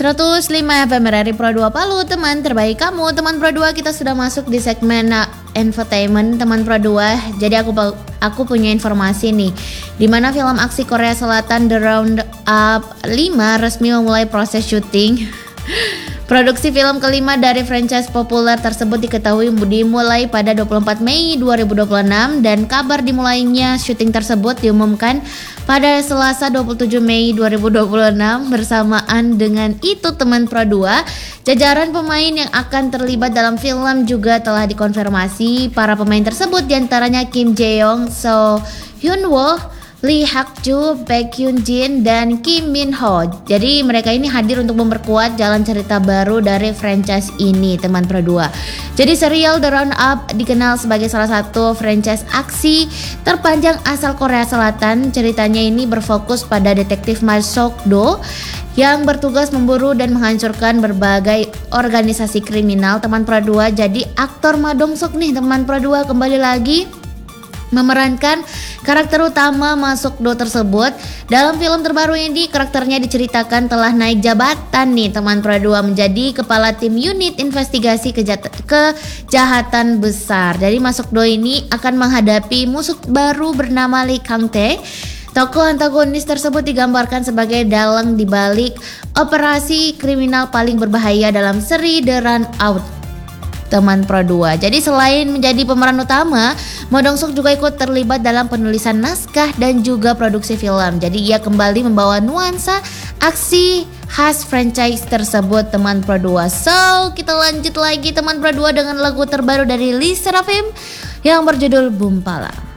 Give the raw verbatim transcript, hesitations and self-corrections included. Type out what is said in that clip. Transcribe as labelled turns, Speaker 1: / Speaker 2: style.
Speaker 1: seratus lima F M R R I Pro dua Palu, teman terbaik kamu. Teman Pro dua, kita sudah masuk di segmen uh, infotainment teman Pro dua. Jadi aku aku punya informasi nih, di mana film aksi Korea Selatan The Roundup lima resmi memulai proses syuting. Produksi film kelima dari franchise populer tersebut diketahui dimulai pada dua puluh empat Mei dua ribu dua puluh enam, dan kabar dimulainya syuting tersebut diumumkan pada Selasa dua puluh tujuh Mei dua ribu dua puluh enam. Bersamaan dengan itu, teman Pro dua, jajaran pemain yang akan terlibat dalam film juga telah dikonfirmasi. Para pemain tersebut diantaranya Kim Jae Young, So Hyun Woo, Lee Hak Joo, Baek Hyun Jin, dan Kim Min Ho. Jadi mereka ini hadir untuk memperkuat jalan cerita baru dari franchise ini, teman Pro dua. Jadi serial The Roundup dikenal sebagai salah satu franchise aksi terpanjang asal Korea Selatan. Ceritanya ini berfokus pada detektif Ma Sok-do yang bertugas memburu dan menghancurkan berbagai organisasi kriminal, teman Pro dua. Jadi aktor Ma Dong Seok nih, teman Pro dua, kembali lagi memerankan karakter utama Ma Sok-do tersebut. Dalam film terbaru ini, karakternya diceritakan telah naik jabatan nih, teman Pro dua, menjadi kepala tim unit investigasi kejahatan, kejahatan besar. Jadi Ma Sok-do ini akan menghadapi musuh baru bernama Lee Kang-tae. Tokoh antagonis tersebut digambarkan sebagai dalang di balik operasi kriminal paling berbahaya dalam seri The Roundup, teman Pro dua. Jadi selain menjadi pemeran utama, Ma Dong Seok juga ikut terlibat dalam penulisan naskah dan juga produksi film. Jadi ia kembali membawa nuansa aksi khas franchise tersebut, teman Pro dua. So, kita lanjut lagi teman Pro dua dengan lagu terbaru dari Lee Serafim yang berjudul Bumpala.